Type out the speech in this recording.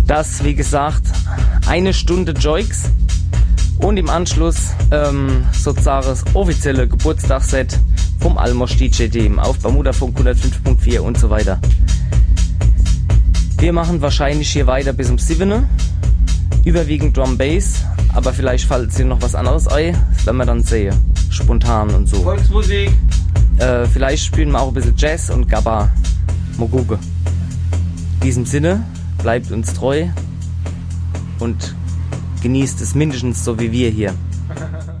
Das, wie gesagt, 1 Stunde Joix und im Anschluss sozusagen das offizielle Geburtstagsset vom Almosch DJ Team auf Bermudafunk 105.4 und so weiter. Wir machen wahrscheinlich hier weiter bis um 7. Überwiegend Drum Bass, aber vielleicht fällt dir noch was anderes ein, das werden wir dann sehen. Spontan und so. Volksmusik. Vielleicht spielen wir auch ein bisschen Jazz und Gabba. Mal gucken. In diesem Sinne, bleibt uns treu und genießt es mindestens so wie wir hier.